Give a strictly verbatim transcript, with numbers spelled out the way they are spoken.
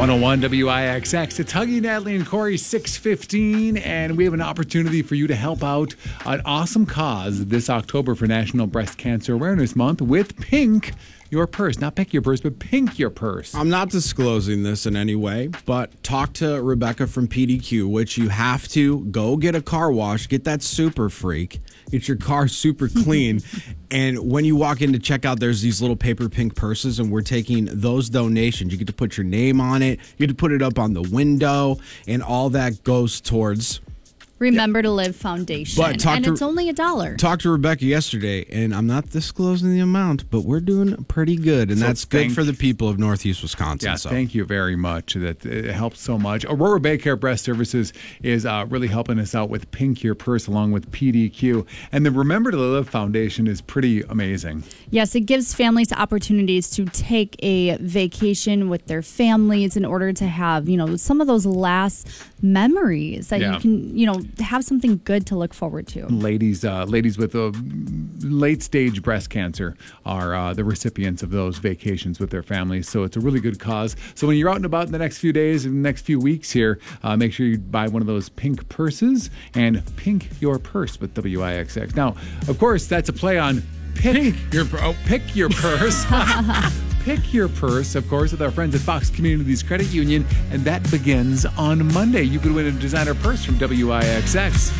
one oh one W I X X. It's Huggy, Natalie, and Corey, six fifteen, and we have an opportunity for you to help out an awesome cause this October for National Breast Cancer Awareness Month with Pink Your Purse. Not Pick Your Purse, but Pink Your Purse. I'm not disclosing this in any way, but talk to Rebecca from P D Q, which you have to go get a car wash, get that super freak, get your car super clean. And when you walk in to check out, there's these little paper pink purses, and we're taking those donations. You get to put your name on it. You get to put it up on the window, and all that goes towards Remember to Live Foundation. But talk and to- it's only a dollar. Talked to Rebecca yesterday, and I'm not disclosing the amount, but we're doing pretty good, and So that's good thank- for the people of Northeast Wisconsin. Yeah, so. thank you very much. That it helps so much. Aurora Baycare Breast Services is uh, really helping us out with Pink Your Purse along with P D Q. And the Remember to Live Foundation is pretty amazing. Yes, it gives families opportunities to take a vacation with their families in order to have, you know, some of those last memories that Yeah. you can, you know, have something good to look forward to. Ladies, uh, ladies with a late stage breast cancer are uh, the recipients of those vacations with their families. So it's a really good cause. So when you're out and about in the next few days and next few weeks here, uh, make sure you buy one of those pink purses and Pink Your Purse with W I X X. Now, of course, that's a play on pick, Pink your pur- oh. pick your purse. Pick Your Purse, of course, with our friends at Fox Communities Credit Union, and that begins on Monday. You could win a designer purse from W I X X.